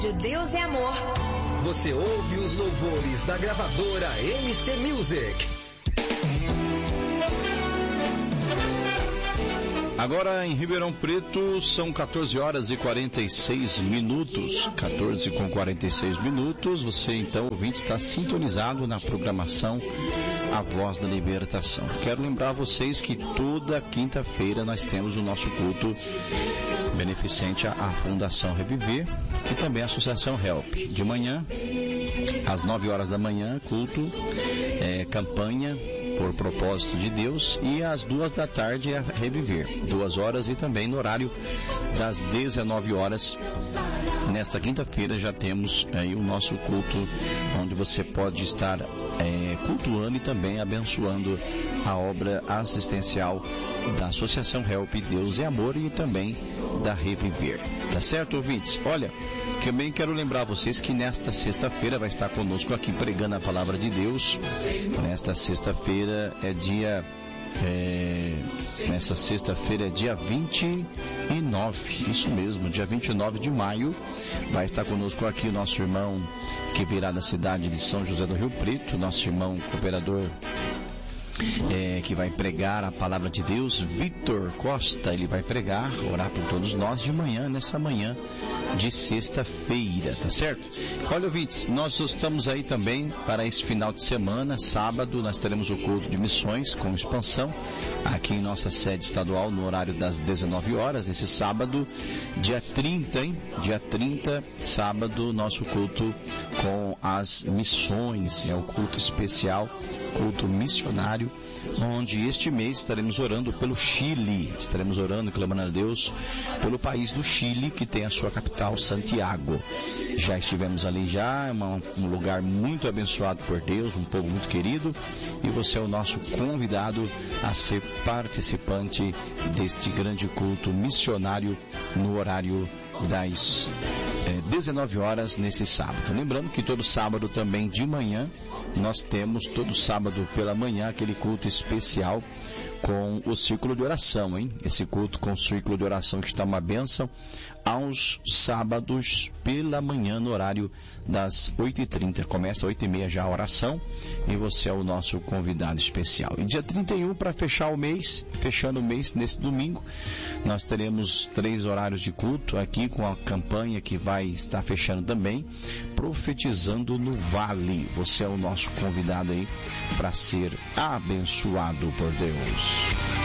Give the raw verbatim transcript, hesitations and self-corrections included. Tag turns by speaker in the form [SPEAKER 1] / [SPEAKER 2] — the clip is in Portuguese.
[SPEAKER 1] De Deus é amor.
[SPEAKER 2] Você ouve os louvores da gravadora M C Music.
[SPEAKER 3] Agora em Ribeirão Preto são quatorze horas e quarenta e seis minutos. quatorze com quarenta e seis minutos. Você então, ouvinte, está sintonizado na programação A Voz da Libertação. Quero lembrar vocês que toda quinta-feira nós temos o nosso culto beneficente à Fundação Reviver e também à Associação Help. De manhã, às nove horas da manhã, culto, é, campanha por propósito de Deus, e às duas da tarde é Reviver, duas horas, e também no horário das dezenove horas. Nesta quinta-feira já temos aí o nosso culto, onde você pode estar é, cultuando e também abençoando a obra assistencial da Associação Help Deus é Amor e também da Reviver. Tá certo, ouvintes? Olha, também quero lembrar vocês que nesta sexta-feira vai estar conosco aqui pregando a palavra de Deus. Nesta sexta-feira é dia... É, nessa sexta-feira é dia vinte e nove, isso mesmo, dia vinte e nove de maio, vai estar conosco aqui o nosso irmão que virá da cidade de São José do Rio Preto, nosso irmão cooperador, É, que vai pregar a palavra de Deus, Vitor Costa. Ele vai pregar, orar por todos nós de manhã, nessa manhã de sexta-feira, tá certo? Olha, ouvintes, nós estamos aí também para esse final de semana. Sábado nós teremos o culto de missões com expansão aqui em nossa sede estadual no horário das dezenove horas, esse sábado, dia trinta, hein? Dia trinta, sábado, nosso culto com as missões, é o culto especial, culto missionário, onde este mês estaremos orando pelo Chile, estaremos orando, clamando a Deus pelo país do Chile, que tem a sua capital, Santiago. Já estivemos ali já, é uma, um lugar muito abençoado por Deus, um povo muito querido, e você é o nosso convidado a ser participante deste grande culto missionário no horário das é, dezenove horas nesse sábado. Lembrando que todo sábado também de manhã nós temos, todo sábado pela manhã, aquele culto especial com o círculo de oração, hein? Esse culto com o círculo de oração que está uma bênção, aos sábados pela manhã no horário das oito e trinta. Começa às oito e meia já a oração e você é o nosso convidado especial. E dia trinta e um, para fechar o mês, fechando o mês nesse domingo, nós teremos três horários de culto aqui com a campanha que vai estar fechando também, Profetizando no Vale. Você é o nosso convidado aí para ser abençoado por Deus.